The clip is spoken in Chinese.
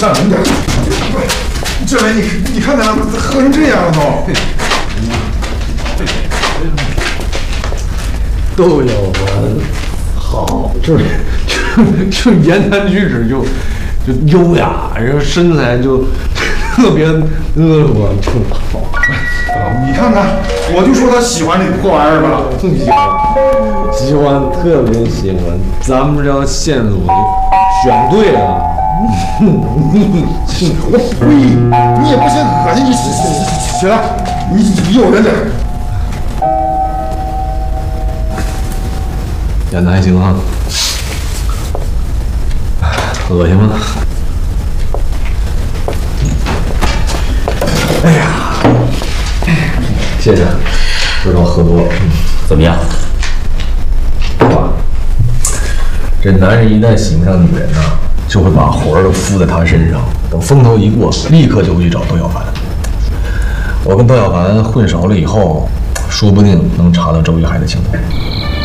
上人点。这位，你看他喝成这样了都有我好，就言谈举止就优雅，然后身材就特别婀娜，就好。 你看看，我就说他喜欢这破玩意儿吧。 喜欢，特别喜欢。咱们这条线路选对了。 我呸！你也不嫌恶心，你起来，你有人点。 演的还行啊。恶心吗？哎呀，谢谢，知道喝多， 怎么样？ 爸，这男人一旦喜欢上女人呢，就会把魂儿都附在她身上，等风头一过，立刻就会去找窦小凡。我跟窦小凡混熟了以后，说不定能查到周玉海的情况。